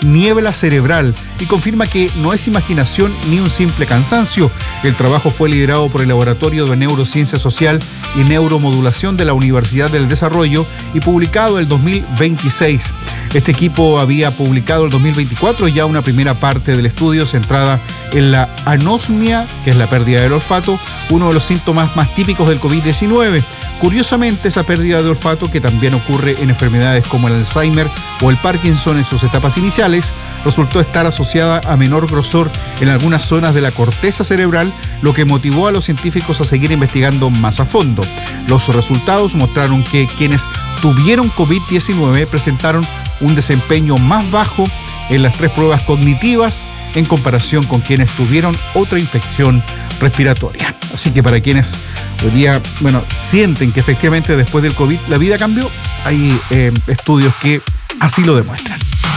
niebla cerebral y confirma que no es imaginación ni un simple cansancio. El trabajo fue liderado por el Laboratorio de Neurociencia Social y Neuromodulación de la Universidad del Desarrollo y publicado el 2026. Este equipo había publicado el 2024 ya una primera parte del estudio centrada en la anosmia, que es la pérdida del olfato, uno de los síntomas más típicos del COVID-19. Curiosamente, esa pérdida de olfato, que también ocurre en enfermedades como el Alzheimer o el Parkinson en sus etapas iniciales, resultó estar asociada a menor grosor en algunas zonas de la corteza cerebral, lo que motivó a los científicos a seguir investigando más a fondo. Los resultados mostraron que quienes tuvieron COVID-19 presentaron un desempeño más bajo en las 3 pruebas cognitivas en comparación con quienes tuvieron otra infección respiratoria. Así que para quienes hoy día, sienten que efectivamente después del COVID la vida cambió, hay estudios que así lo demuestran.